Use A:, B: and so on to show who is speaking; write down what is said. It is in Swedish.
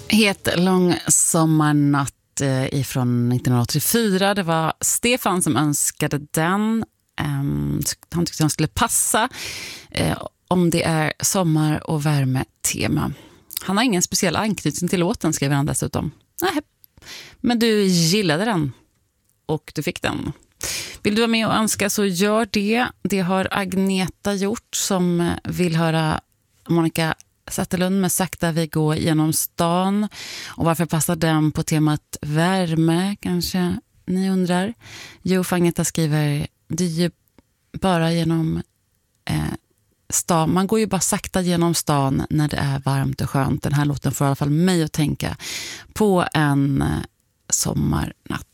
A: Het lång sommarnatt ifrån 1984. Det var Stefan som önskade den. Han tyckte han skulle passa om det är sommar- och värmetema. Han har ingen speciell anknytning till låten, skriver han dessutom. Nej, men du gillade den och du fick den. Vill du vara med och önska så gör det. Det har Agneta gjort som vill höra Monica Zetterlund med Sakta vi går genom stan. Och varför passar den på temat värme, kanske ni undrar? Jo, Agneta skriver, det är ju bara genom stan. Man går ju bara sakta genom stan när det är varmt och skönt. Den här låten får i alla fall mig att tänka på en sommarnatt.